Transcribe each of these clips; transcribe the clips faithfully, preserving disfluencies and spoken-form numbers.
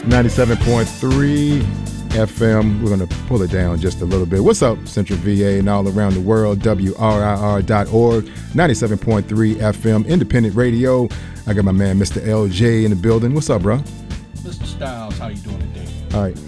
ninety-seven point three F M. We're going to pull it down just a little bit. What's up, Central V A and all around the world? W R I R dot org, ninety-seven point three F M, independent radio. I got my man, Mister L J, in the building. What's up, bro? Mister Styles, how you doing today? All right.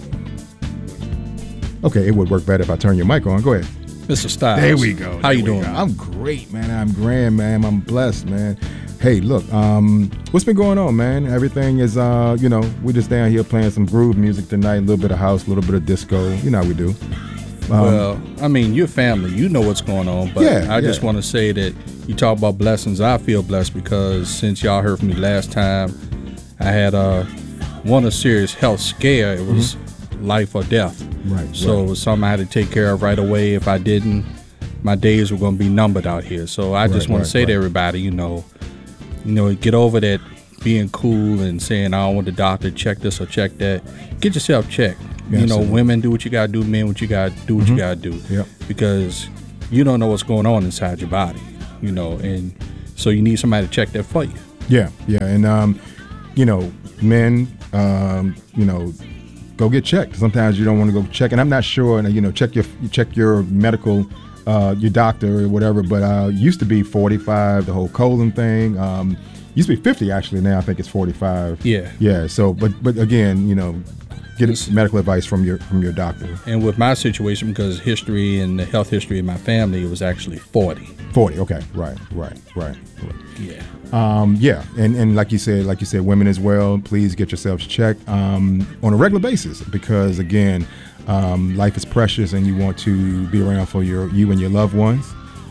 Okay, it would work better if I turn your mic on. Go ahead. Mister Styles. There we go. How there you doing? Go. I'm great, man. I'm grand, man. I'm blessed, man. Hey, look, um, what's been going on, man? Everything is, uh, you know, we're just down here playing some groove music tonight, a little bit of house, a little bit of disco. You know how we do. Um, well, I mean, you're family. You know what's going on. But yeah, I yeah. just want to say that you talk about blessings. I feel blessed because since y'all heard from me last time, I had uh, one a serious health scare. It was mm-hmm. life or death. Right. So right. it was something I had to take care of right away. If I didn't, my days were going to be numbered out here. So I just right, want right, to say right. to everybody, you know, you know, get over that being cool and saying, I don't want the doctor to check this or check that. Get yourself checked. Yeah, you know, absolutely. Women do what you got to do, men what you got to do what mm-hmm. you got to do. Yep. Because you don't know what's going on inside your body, you know, and so you need somebody to check that for you. Yeah, yeah. And, um, you know, men, um, you know, go get checked. Sometimes you don't want to go check. And I'm not sure, and you know, check your check your medical Uh, your doctor or whatever, but uh, used to be forty-five, the whole colon thing. Um, used to be fifty actually. Now I think it's forty-five. Yeah, yeah. So, but but again, you know, get it's, medical advice from your from your doctor. And with my situation, because history and the health history of my family, it was actually forty. Forty. Okay. Right. Right. Right. right. Yeah. Um, yeah. And and like you said, like you said, women as well. Please get yourselves checked um, on a regular basis because again. Um, life is precious, and you want to be around for your you and your loved ones.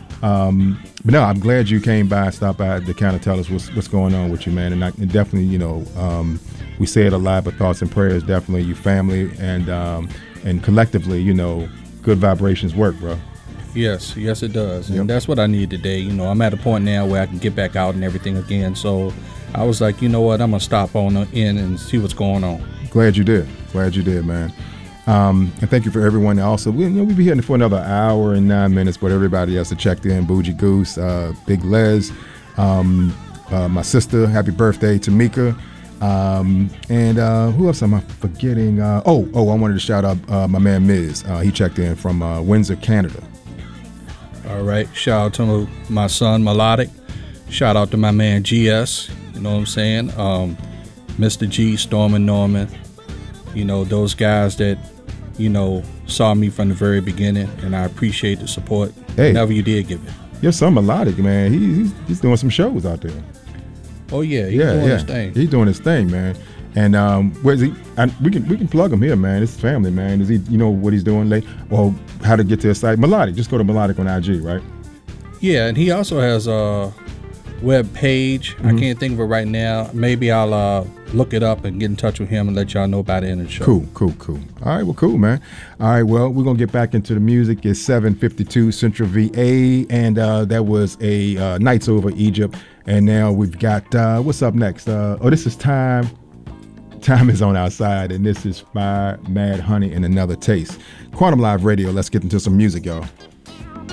Um, but no, I'm glad you came by, stopped by to kind of tell us what's what's going on with you, man. And, I, and definitely, you know, um, we say it a lot, but thoughts and prayers, definitely, you family and um, and collectively, you know, good vibrations work, bro. Yes, yes, it does, and yep. that's what I need today. You know, I'm at a point now where I can get back out and everything again. So I was like, you know what, I'm gonna stop on in and see what's going on. Glad you did. Glad you did, man. Um, and thank you for everyone also. We, you know, we'll be here for another hour and nine minutes, but everybody else that checked in, Bougie Goose, uh, Big Les, um, uh, my sister, happy birthday, Tamika. Um, and uh, who else am I forgetting? Uh, oh, oh, I wanted to shout out uh, my man Miz. Uh, he checked in from uh, Windsor, Canada. All right. Shout out to my son, Melodic. Shout out to my man, G S. You know what I'm saying? Um, Mister G, Storm and Norman. You know, those guys that, you know, saw me from the very beginning, and I appreciate the support hey, whenever you did give it. Your son Melodic, man, he, he's he's doing some shows out there. Oh yeah, he's yeah, doing yeah. his thing. He's doing his thing, man. And um, where's he? And we can we can plug him here, man. It's family, man. Is he? You know what he's doing late, or how to get to his site? Melodic. Just go to Melodic on I G, right? Yeah, and he also has a web page. Mm-hmm. I can't think of it right now. Maybe I'll uh, look it up and get in touch with him and let y'all know about it in the show. Cool, cool, cool. All right, well, cool, man. All right, well, we're going to get back into the music. It's seven fifty-two Central V A, and uh, that was a uh, Nights Over Egypt. And now we've got, uh, what's up next? Uh, oh, this is Time. Time is on our side, and this is Fire, Mad Honey, and Another Taste. Quantum Live Radio, let's get into some music, y'all.